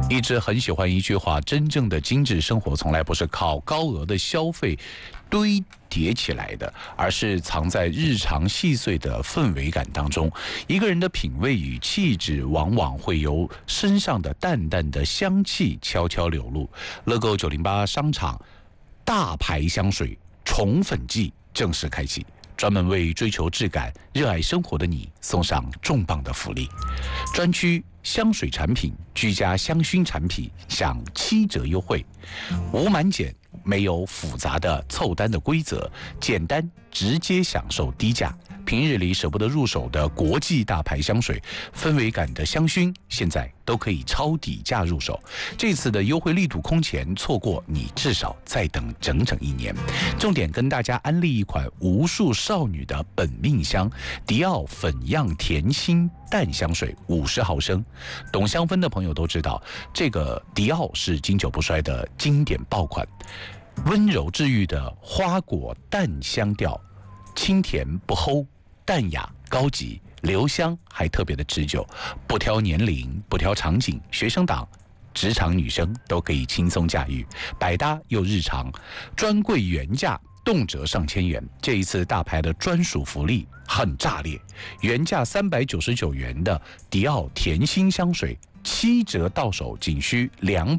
一直很喜欢一句话：真正的精致生活从来不是靠高额的消费堆叠起来的，而是藏在日常细碎的氛围感当中。一个人的品味与气质往往会由身上的淡淡的香气悄悄流露。乐购908商场大牌香水宠粉季正式开启，专门为追求质感、热爱生活的你送上重磅的福利。专区香水产品、居家香薰产品享7折优惠，无满减，没有复杂的凑单的规则，简单直接享受低价。平日里舍不得入手的国际大牌香水、氛围感的香薰，现在都可以超底价入手。这次的优惠力度空前，错过你至少再等整整1年。重点跟大家安利一款无数少女的本命香——迪奥粉样甜心淡香水50毫升。懂香氛的朋友都知道，这个迪奥是经久不衰的经典爆款，温柔治愈的花果淡香调，清甜不齁，淡雅高级，留香还特别的持久，不挑年龄，不挑场景，学生党、职场女生都可以轻松驾驭，百搭又日常，专柜原价动辄上千元。这一次大牌的专属福利很炸裂，原价399元的迪奥甜心香水7折到手，仅需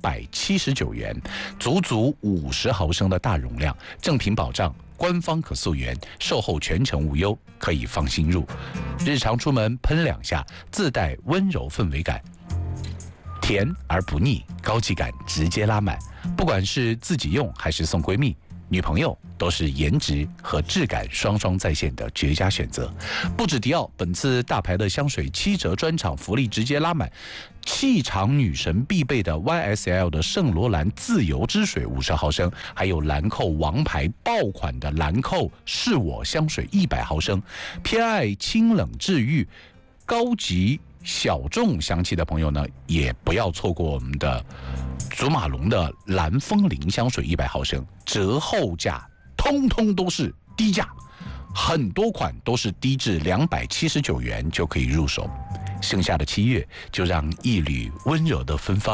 279元，足足50毫升的大容量，正品保障，官方可溯源，售后全程无忧，可以放心入。日常出门喷2下，自带温柔氛围感，甜而不腻，高级感直接拉满。不管是自己用还是送闺蜜、女朋友，都是颜值和质感双双在线的绝佳选择。不止迪奥，本次大牌的香水7折专场福利直接拉满，气场女神必备的 YSL 的圣罗兰自由之水50毫升，还有兰蔻王牌爆款的兰蔻是我香水100毫升。偏爱清冷治愈、高级小众香气的朋友呢，也不要错过我们的祖马龙的蓝风铃香水100毫升，折后价通通都是低价，很多款都是低至279元就可以入手。剩下的7月，就让一缕温柔的芬芳